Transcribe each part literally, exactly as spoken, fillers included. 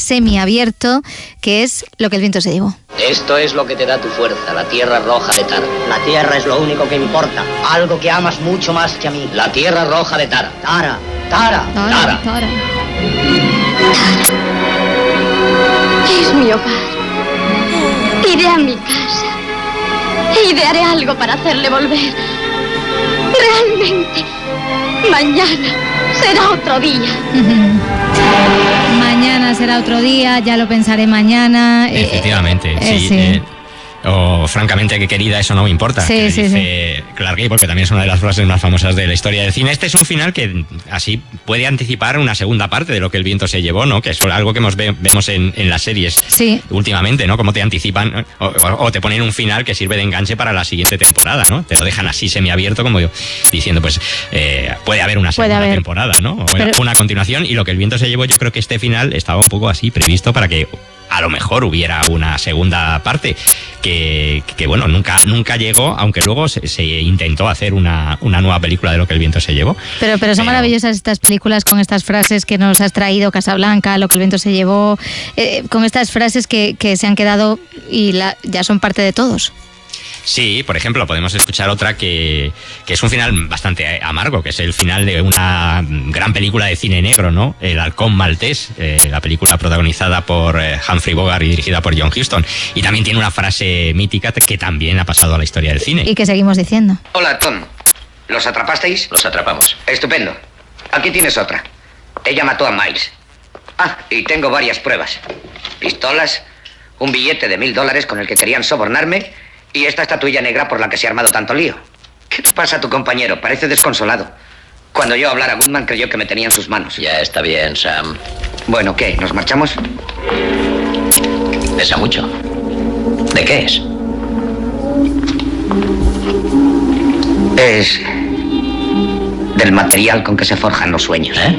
semiabierto, que es Lo que el viento se llevó. Esto es lo que te da tu fuerza, la tierra roja de Tara. La tierra es lo único que importa, algo que amas mucho más que a mí. La tierra roja de Tara. Tara, Tara, Tara. Tara. Tara. Es mi hogar. Iré a mi casa. E idearé algo para hacerle volver. Realmente, mañana será otro día. Mañana será otro día, ya lo pensaré mañana. Efectivamente, eh, sí. sí. eh, o francamente, que querida, eso no me importa. Sí, que sí, dice Clark Gable, porque también es una de las frases más famosas de la historia del cine. Este es un final que así puede anticipar una segunda parte de Lo que el viento se llevó, ¿no? Que es algo que hemos ve, vemos en, en las series Sí. últimamente, ¿no? Cómo te anticipan o, o, o te ponen un final que sirve de enganche para la siguiente temporada, ¿no? Te lo dejan así semiabierto, como yo, diciendo, pues eh, puede haber una Puede segunda haber. temporada, ¿no? O Pero- una continuación. Y Lo que el viento se llevó, yo creo que este final estaba un poco así previsto para que a lo mejor hubiera una segunda parte que, que bueno, nunca, nunca llegó, aunque luego se, se intentó hacer una, una nueva película de Lo que el viento se llevó. Pero, pero son Pero- maravillosas estas películas con estas frases que nos has traído, Casablanca, Lo que el viento se llevó, eh, con estas frases que, que se han quedado y la, ya son parte de todos. Sí, por ejemplo, podemos escuchar otra que, que es un final bastante amargo, que es el final de una gran película de cine negro, ¿no? El Halcón Maltés, eh, la película protagonizada por eh, Humphrey Bogart y dirigida por John Huston. Y también tiene una frase mítica que también ha pasado a la historia del cine. Y que seguimos diciendo. Hola, Tom. ¿Los atrapasteis? Los atrapamos. Estupendo. Aquí tienes otra. Ella mató a Miles. Ah, y tengo varias pruebas. Pistolas, un billete de mil dólares con el que querían sobornarme y esta estatuilla negra por la que se ha armado tanto lío. ¿Qué te pasa a tu compañero? Parece desconsolado. Cuando yo hablara, Goodman creyó que me tenía en sus manos. Ya está bien, Sam. Bueno, ¿qué? ¿Nos marchamos? Pesa mucho. ¿De qué es? Es del material con que se forjan los sueños. ¿Eh?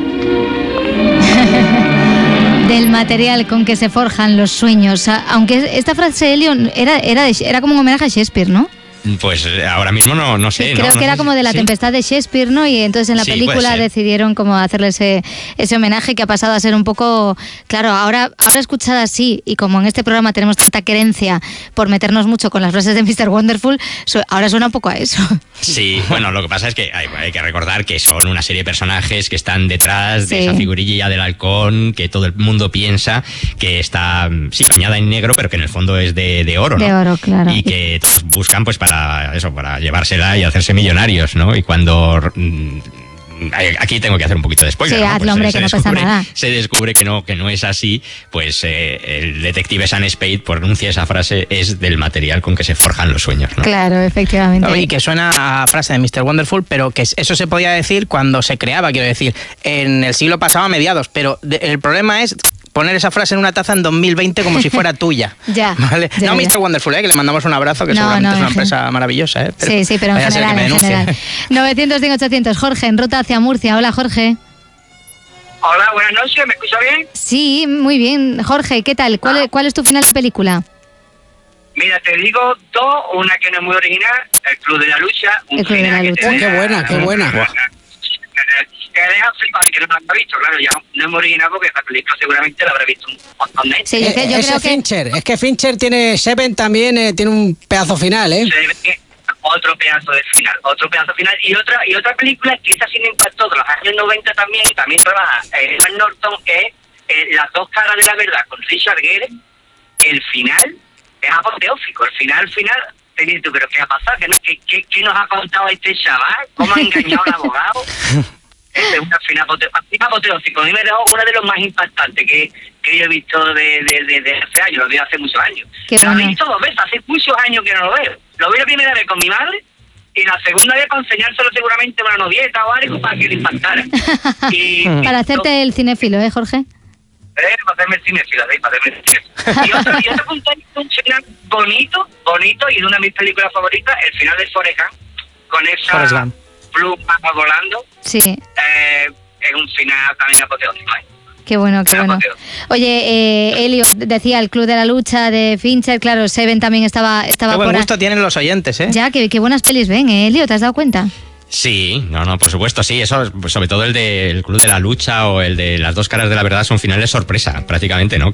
Del material con que se forjan los sueños. A- Aunque esta frase de Elio era, era, de- era como un homenaje a Shakespeare, ¿no? Pues eh, ahora mismo no, no sé. Creo no, no que era sé como si- de la ¿sí? tempestad de Shakespeare, ¿no? Y entonces en la Sí, película puede ser. decidieron como hacerle ese, ese homenaje que ha pasado a ser un poco... Claro, ahora, ahora escuchada así, y como en este programa tenemos tanta querencia por meternos mucho con las frases de mister Wonderful, su- ahora suena un poco a eso. Sí, bueno, lo que pasa es que hay, hay que recordar que son una serie de personajes que están detrás de Sí. esa figurilla del halcón, que todo el mundo piensa que está, sí, bañada en negro, pero que en el fondo es de, de oro, ¿no? De oro, claro. Y que todos buscan pues para eso, para llevársela y hacerse millonarios, ¿no? Y cuando... mm, aquí tengo que hacer un poquito de spoiler, Sí, ¿no? hazlo, hombre, se que no pasa descubre- nada. Se descubre que no, que no es así, pues eh, el detective Sam Spade pronuncia esa frase, es del material con que se forjan los sueños, ¿no? Claro, efectivamente. Y que suena a frase de mister Wonderful, pero que eso se podía decir cuando se creaba, quiero decir, en el siglo pasado a mediados. Pero de- el problema es poner esa frase en una taza en dos mil veinte como si fuera tuya. Ya, ¿Vale? ya, no ya. mister Wonderful, ¿eh? Que le mandamos un abrazo, que No, seguramente no, es una en empresa maravillosa. ¿eh? Sí, sí, pero en vaya a ser que general, me en denuncie. general. novecientos, cien, ochocientos. Jorge, en ruta hacia Murcia. Hola, Jorge. Hola, buenas noches, ¿me escucha bien? Sí, muy bien. Jorge, ¿qué tal? ¿Cuál, es- cuál es tu final de película? Mira, te digo dos, una que no es muy original, El Club de la Lucha. Un El Club de final la que Lucha. te Oh, qué deja- buena, qué buena. Que deja flipar, que no la ha visto, claro, ya no es muy original porque esta película seguramente la habrá visto un montón de gente. Sí, yo, que- yo Eh, ese creo que... Fincher, es que Fincher tiene, Seven también eh, tiene un pedazo final, ¿eh? Se ve que otro pedazo de final, otro pedazo final y otra y otra película que esta sí me impactó de los años noventa también, y también trabaja eh, Edward Norton, es eh, Las dos caras de la verdad con Richard Gere, que el final es apoteósico, el final, final, te dices tú, pero ¿qué ha pasado? ¿Qué, qué, qué, qué nos ha contado este chaval? ¿Cómo ha engañado al abogado? Este es un final apote- apoteósico, a mí me dejó uno de los más impactantes que, que yo he visto de, de, de, de hace años, lo vi hace muchos años. Qué Lo he bueno. visto dos veces, hace muchos años que no lo veo. Lo vi la primera vez con mi madre y la segunda vez para enseñárselo seguramente a una novieta o algo para que le impactara. Y, Para hacerte el cinéfilo, ¿eh, Jorge? Eh, para hacerme el cinéfilo, ¿sí? Para hacerme el cinéfilo. Y otro, y otro punto es un final bonito, bonito, y de una de mis películas favoritas, el final de Forrest Gump, con Forrest esa Gump. pluma volando, Sí, eh, es un final también apoteósico. ¿eh? qué bueno, qué bueno. Apoteo. Oye, eh, Elio, decía el Club de la Lucha de Fincher, claro, Seven también estaba, estaba Qué buen por ahí. gusto tienen los oyentes, ¿eh? Ya, qué, qué buenas pelis ven, ¿eh, Elio? ¿Te has dado cuenta? Sí, no, no, por supuesto, sí, eso, pues sobre todo el del Club de la Lucha o el de Las dos caras de la verdad son finales sorpresa, prácticamente, ¿no?